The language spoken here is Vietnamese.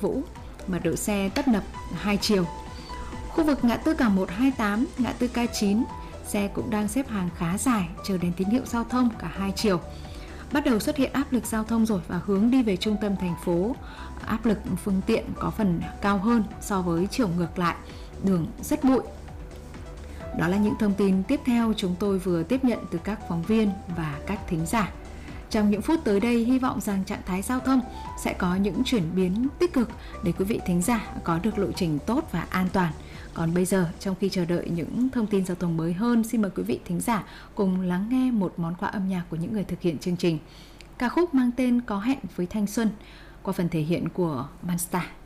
Vũ, mật độ xe tấp nập hai chiều. Khu vực ngã tư K128, ngã tư K9, xe cũng đang xếp hàng khá dài chờ đến tín hiệu giao thông cả hai chiều. Bắt đầu xuất hiện áp lực giao thông rồi và hướng đi về trung tâm thành phố, áp lực phương tiện có phần cao hơn so với chiều ngược lại, đường rất bụi. Đó là những thông tin tiếp theo chúng tôi vừa tiếp nhận từ các phóng viên và các thính giả. Trong những phút tới đây, hy vọng rằng trạng thái giao thông sẽ có những chuyển biến tích cực để quý vị thính giả có được lộ trình tốt và an toàn. Còn bây giờ, trong khi chờ đợi những thông tin giao thông mới hơn, xin mời quý vị thính giả cùng lắng nghe một món quà âm nhạc của những người thực hiện chương trình. Ca khúc mang tên Có hẹn với thanh xuân qua phần thể hiện của Manstar.